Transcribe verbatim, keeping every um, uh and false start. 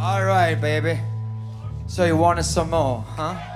All right, baby. So you wanted some more, huh?